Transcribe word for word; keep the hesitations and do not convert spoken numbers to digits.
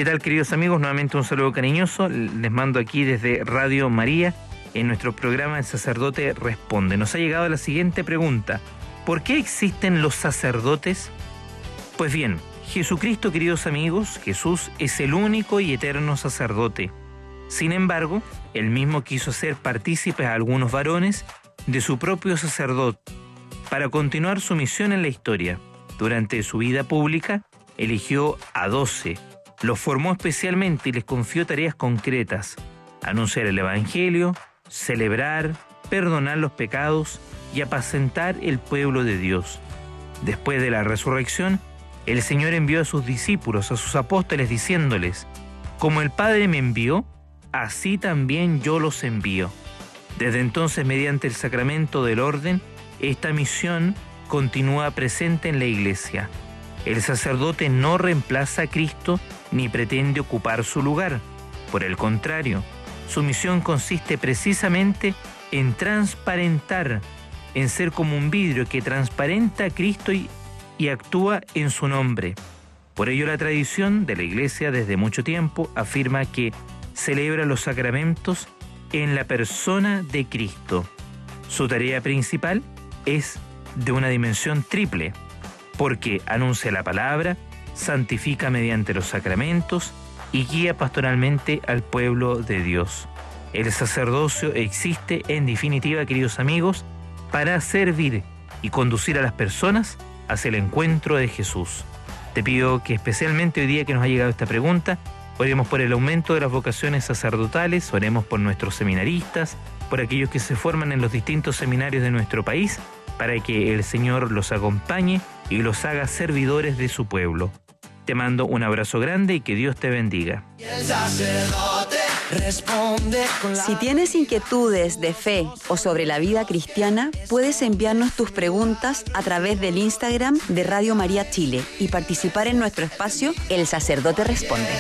¿Qué tal, queridos amigos? Nuevamente un saludo cariñoso. Les mando aquí desde Radio María en nuestro programa El Sacerdote Responde. Nos ha llegado la siguiente pregunta. ¿Por qué existen los sacerdotes? Pues bien, Jesucristo, queridos amigos, Jesús es el único y eterno sacerdote. Sin embargo, él mismo quiso hacer partícipes a algunos varones de su propio sacerdote para continuar su misión en la historia. Durante su vida pública, eligió a doce, los formó especialmente y les confió tareas concretas: anunciar el Evangelio, celebrar, perdonar los pecados y apacentar el pueblo de Dios. Después de la resurrección, el Señor envió a sus discípulos, a sus apóstoles, diciéndoles: como el Padre me envió, así también yo los envío. Desde entonces, mediante el sacramento del orden, esta misión continúa presente en la Iglesia. El sacerdote no reemplaza a Cristo ni pretende ocupar su lugar. Por el contrario, su misión consiste precisamente en transparentar, en ser como un vidrio que transparenta a Cristo y, y actúa en su nombre. Por ello, la tradición de la Iglesia desde mucho tiempo afirma que celebra los sacramentos en la persona de Cristo. Su tarea principal es de una dimensión triple, porque anuncia la palabra, santifica mediante los sacramentos y guía pastoralmente al pueblo de Dios. El sacerdocio existe, en definitiva, queridos amigos, para servir y conducir a las personas hacia el encuentro de Jesús. Te pido que especialmente hoy día que nos ha llegado esta pregunta, oremos por el aumento de las vocaciones sacerdotales, oremos por nuestros seminaristas, por aquellos que se forman en los distintos seminarios de nuestro país, para que el Señor los acompañe y los haga servidores de su pueblo. Te mando un abrazo grande y que Dios te bendiga. Si tienes inquietudes de fe o sobre la vida cristiana, puedes enviarnos tus preguntas a través del Instagram de Radio María Chile y participar en nuestro espacio El Sacerdote Responde.